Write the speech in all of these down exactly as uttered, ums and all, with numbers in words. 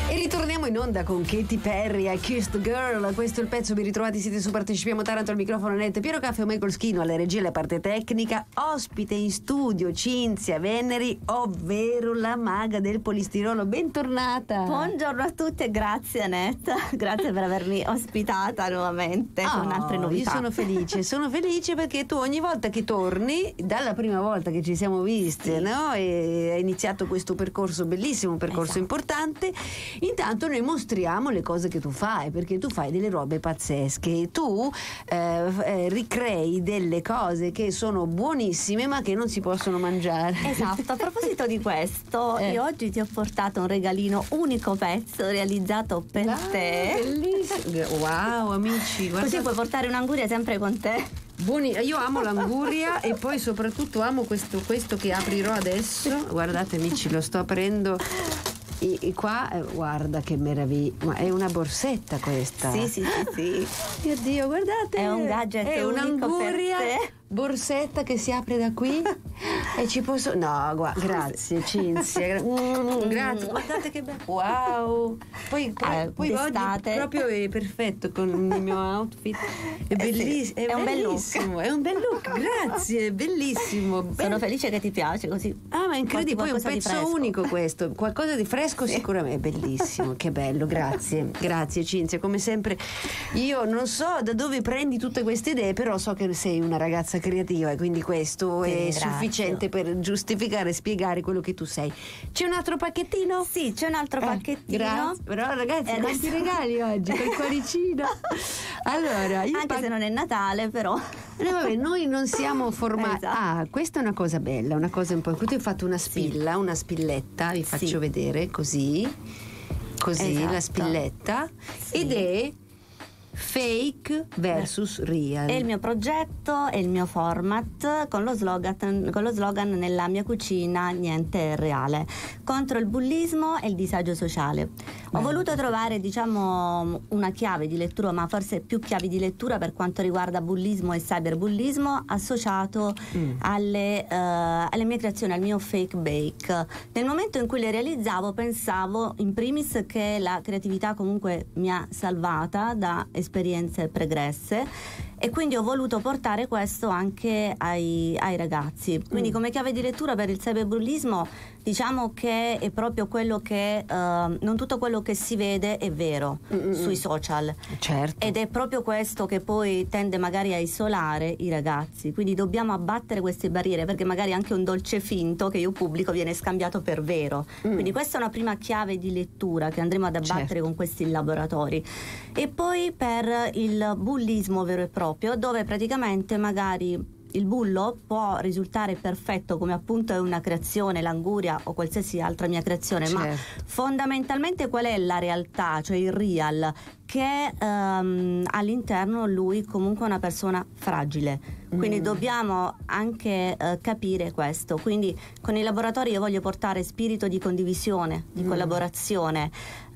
E ritorniamo in onda con Katy Perry, I Kissed the Girl. Questo è il pezzo, vi ritrovati, siete su Partecipiamo Taranto, al microfono Annette Piero Caffè, Michael Schino alla regia e la parte tecnica. Ospite in studio Cinzia Veneri, ovvero la maga del polistirolo. Bentornata. Buongiorno a tutti e grazie Annette, grazie per avermi ospitata nuovamente oh, con altre novità. Io sono felice, sono felice perché tu ogni volta che torni, dalla prima volta che ci siamo viste, sì, no? E hai iniziato questo percorso bellissimo, un percorso esatto. importante. Intanto noi mostriamo le cose che tu fai, perché tu fai delle robe pazzesche, tu eh, eh, ricrei delle cose che sono buonissime ma che non si possono mangiare. Esatto, a proposito di questo, eh. io oggi ti ho portato un regalino, unico pezzo realizzato per ah, te. Bellissimo, wow amici, guarda. Così puoi portare un'anguria sempre con te. Buoni, io amo l'anguria e poi soprattutto amo questo, questo che aprirò adesso. Guardate amici, lo sto aprendo. E, e qua eh, guarda che meraviglia, ma è una borsetta questa. Sì sì sì sì. Mio Dio, guardate, è un gadget, è un'anguria per te. Borsetta che si apre da qui e ci posso, no guarda, grazie Cinzia, mm, grazie, guardate che bello, wow, poi, poi, eh, poi oggi proprio è perfetto con il mio outfit, è bellissimo, è, è, un bellissimo, bel è un bel look, grazie, è bellissimo. Sono Bell- felice che ti piace così. Ah, ma incredibile, poi un pezzo unico questo, qualcosa di fresco sì. Sicuramente, è bellissimo, che bello, grazie, grazie Cinzia, come sempre. Io non so da dove prendi tutte queste idee, però so che sei una ragazza creativa e quindi questo sì, è grazie. sufficiente per giustificare e spiegare quello che tu sei. C'è un altro pacchettino? Sì, c'è un altro eh, pacchettino. Grazie. Però ragazzi, eh, quanti adesso... regali oggi col cuoricino. Allora, anche pac... se non è Natale, però. No, vabbè, noi non siamo formati. Esatto. Ah, questa è una cosa bella, una cosa un po'. Io ho fatto una spilla, sì. una spilletta, vi faccio sì. vedere così. Così esatto. la spilletta sì. ed è fake versus real. È il mio progetto, è il mio format con lo slogan, con lo slogan nella mia cucina niente è reale, contro il bullismo e il disagio sociale. Ho voluto trovare diciamo una chiave di lettura, ma forse più chiavi di lettura per quanto riguarda bullismo e cyberbullismo associato mm. alle, uh, alle mie creazioni, al mio fake bake. Nel momento in cui le realizzavo pensavo in primis che la creatività comunque mi ha salvata da esperienze pregresse e quindi ho voluto portare questo anche ai, ai ragazzi. Quindi mm. come chiave di lettura per il cyberbullismo diciamo che è proprio quello che uh, non tutto quello che si vede è vero Mm-mm. sui social, certo. ed è proprio questo che poi tende magari a isolare i ragazzi, quindi dobbiamo abbattere queste barriere perché magari anche un dolce finto che io pubblico viene scambiato per vero, mm. quindi questa è una prima chiave di lettura che andremo ad abbattere certo. con questi laboratori. E poi per il bullismo vero e proprio, dove praticamente magari il bullo può risultare perfetto come appunto è una creazione, l'anguria o qualsiasi altra mia creazione, certo. ma fondamentalmente qual è la realtà, cioè il real, che um, all'interno lui comunque è una persona fragile, quindi mm. dobbiamo anche uh, capire questo. Quindi con i laboratori io voglio portare spirito di condivisione, di mm. collaborazione,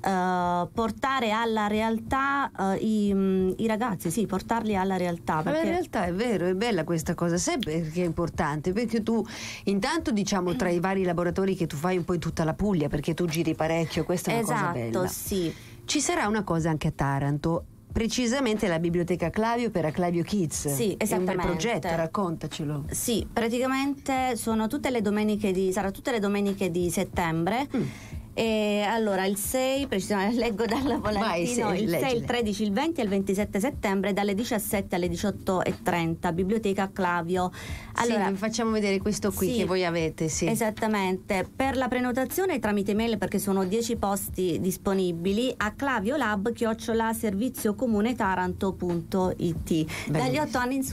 Uh, portare alla realtà uh, i, um, i ragazzi, sì, portarli alla realtà. Perché... Ma in realtà è vero, è bella questa cosa, sai perché è importante? Perché tu intanto diciamo tra i vari laboratori che tu fai un po' in tutta la Puglia, perché tu giri parecchio, questa è una esatto, cosa bella. Sì. Ci sarà una cosa anche a Taranto, precisamente la biblioteca Clavio per Acclavio Kids. Sì, esattamente. È un bel progetto, raccontacelo. Sì, praticamente sono tutte le domeniche di sarà tutte le domeniche di settembre. Mm. E allora il sei, precisamente leggo dal volantino, Vai, il sei, il tredici, il venti e il ventisette settembre dalle diciassette alle diciotto e trenta, biblioteca Clavio. Allora sì, facciamo vedere questo qui sì, che voi avete, sì. Esattamente, per la prenotazione tramite mail, perché sono dieci posti disponibili, a claviolab chiocciola serviziocomunetaranto punto it. Dagli otto anni in su